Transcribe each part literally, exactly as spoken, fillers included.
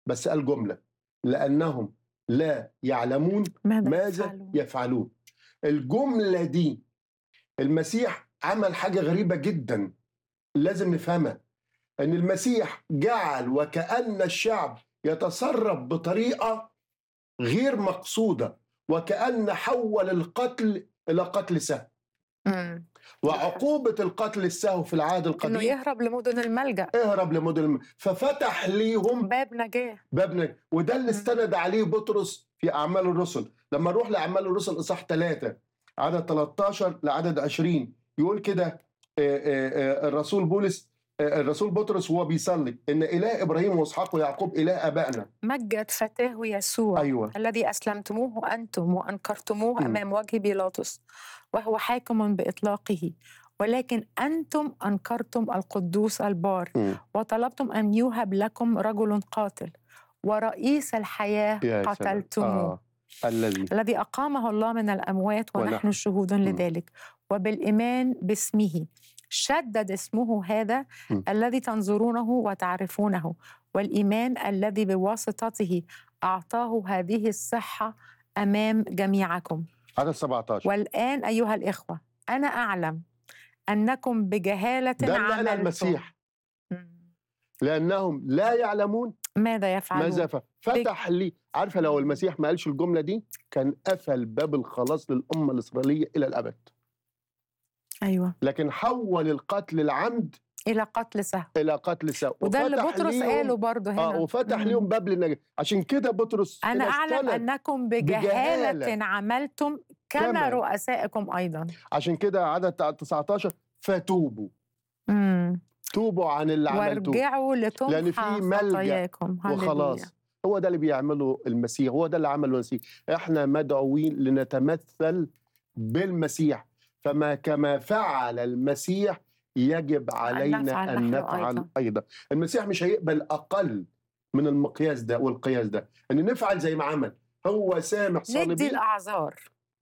بس قال جملة: لأنهم لا يعلمون ماذا ماذا يفعلون؟ يفعلون. الجملة دي المسيح عمل حاجة غريبة جدا لازم نفهمها، أن المسيح جعل وكأن الشعب يتصرف بطريقة غير مقصودة، وكأن حول القتل إلى قتل سهو. مم. وعقوبة القتل السهو في العهد انه القديم يهرب لمدن الملجأ، اهرب لمدن الم... ففتح ليهم باب نجاة. باب نجاة. وده اللي مم. استند عليه بطرس في أعمال الرسل. لما نروح لأعمال الرسل إصحاح ثلاثة عدد ثلاثة عشر لعدد عشرين يقول كده آه، آه، آه، الرسول بولس آه، الرسول بطرس وهو بيصلي: إن إله إبراهيم وإسحاق ويعقوب إله آبائنا. مجد فتاه يسوع أيوة. الذي أسلمتموه أنتم وأنكرتموه م. أمام وجه بيلاطس وهو حاكم بإطلاقه، ولكن أنتم أنكرتم القدوس البار م. وطلبتم أن يوهب لكم رجل قاتل ورئيس الحياة يا سلام. قتلتموه، آه. الذي الذي أقامه الله من الأموات ونحن ونحن. شهود م. لذلك، وبالإيمان باسمه شدد اسمه هذا م. الذي تنظرونه وتعرفونه، والإيمان الذي بواسطته أعطاه هذه الصحة أمام جميعكم. عدد سبعة عشر. والآن أيها الإخوة أنا أعلم أنكم بجهالة ده اللي قالها عملتم. المسيح: مم. لأنهم لا يعلمون ماذا يفعلون؟ ماذا يفعل. فتح لي. عارفة لو المسيح ما قالش الجملة دي كان قفل باب الخلاص للأمة الإسرائيلية إلى الأبد. أيوة. لكن حول القتل العمد إلى قتل سهو، إلى قتل سهو. وده اللي وفتح بطرس ليهم- قاله برضه هنا. آه وفتح مم. ليهم باب للنجاة. عشان كده بطرس أنا هنا أعلم استند. أنكم بجهالة, بجهالة. عملتم كما كما. رؤسائكم أيضا. عشان كده عدد تسعة عشر: فتوبوا. مم. توبوا عن اللي عملتوه، وارجعوا لأن لتمحى في ملجأ خطاياكم. هللويا. وخلاص. هو ده اللي بيعمله المسيح، هو ده اللي عمله المسيح. احنا مدعوين لنتمثل بالمسيح، فما كما فعل المسيح يجب علينا نفعل أن نحن نفعل أيضا. أيضا. المسيح مش هيقبل أقل من المقياس ده والقياس ده، أن نفعل زي ما عمل. هو سامح ندي صليبي، الأعذار،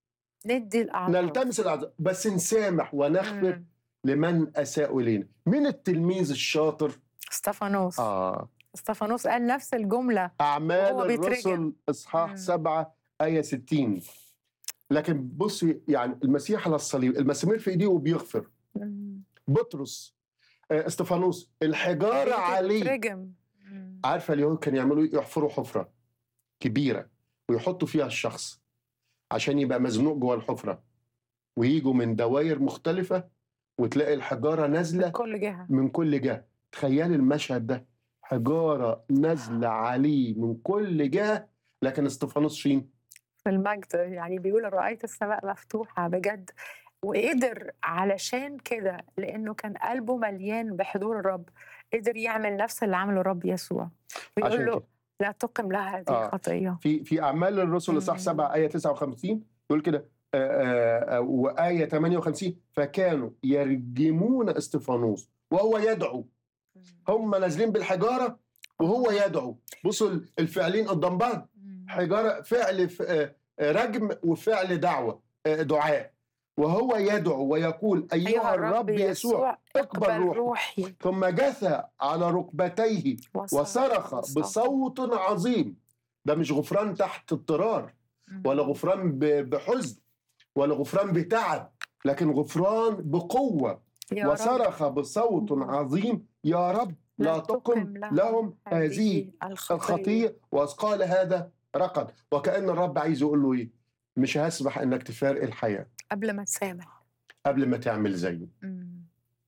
ندي الأعذار، نلتمس الأعذار، بس نسامح ونغفر مم. لمن أساءوا إلينا. مين التلميذ الشاطر؟ استفانوس. آه استفانوس قال نفس الجملة أعمال وهو بيترجم. الرسل إصحاح مم. سبعة آية ستين. لكن بصي، يعني المسيح على الصليب المسامير في إيديه وبيغفر. مم. بطرس آه، استفانوس الحجارة عليه. بيترجم. مم. عارفة اليهود كانوا يعملوا إيه؟ يحفروا حفرة كبيرة ويحطوا فيها الشخص عشان يبقى مزنوق جوه الحفرة، ويجوا من دوائر مختلفة وتلاقي الحجارة من نازلة كل جهة. من كل جهة. تخيل المشهد ده، حجارة نازلة عليه من كل جهة، لكن استفانوس فين؟ في المجد. يعني بيقول رأيت السماء مفتوحة بجد، وقدر علشان كده لأنه كان قلبه مليان بحضور الرب قدر يعمل نفس اللي عمله الرب يسوع، ويقول عشان له كده لا تقم لها هذه آه. الخطية. في في أعمال الرسل إصحاح مم. سبعة آية تسعة وخمسين يقول كده آه، آه، آه، وآية ثمانية وخمسين: فكانوا يرجمون استفانوس وهو يدعو. هم نازلين بالحجارة وهو يدعو. بصوا الفعلين قدام بعض، مم. حجارة فعل ف- آه، آه، رجم وفعل دعوة آه، دعاء، وهو يدعو ويقول: أيها الرب يسوع اقبل روحي. روحي ثم جثى على ركبتيه وصرخ بصوت عظيم. ده مش غفران تحت اضطرار، ولا غفران ب- بحزن، ولا غفران بتعب، لكن غفران بقوة. يا رب وصرخ بصوت عظيم: يا رب لا تقم لهم هذه الخطية. وأثقال هذا رقد. وكأن الرب عايز يقول له إيه؟ مش هسمح إنك تفارق الحياة قبل ما تسامح، قبل ما تعمل زيي. مم.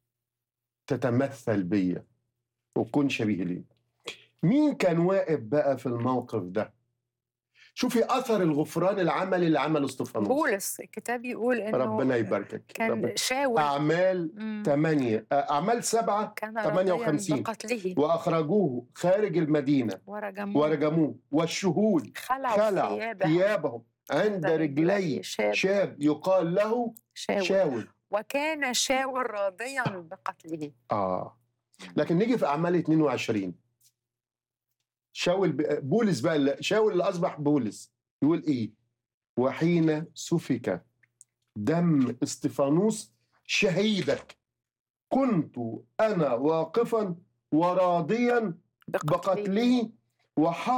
تتمثل بيا وتكون شبيه لي. مين كان واقف بقى في الموقف ده؟ شوفي أثر الغفران العملي اللي عمله استفانوس. بولس الكتاب يقول إنه ربنا يباركك. كان ربنا. شاول أعمال مم. ثمانية أعمال سبعة كان ثمانية راضيا وخمسين بقتله وأخرجوه خارج المدينة ورجموه ورجموه، والشهود خلعوا خلعوا ثيابهم ثيابهم عند رجلي شاب, شاب يقال له شاول. شاول. وكان شاول راضيا بقتله. آه لكن نيجي في أعمال اثنين وعشرين، شاول ب- بولس بقى اللي- شاول اللي أصبح بولس يقول إيه؟ وحين سفك دم استفانوس شهيدك كنت أنا واقفا وراضيا بقتله بقتله وح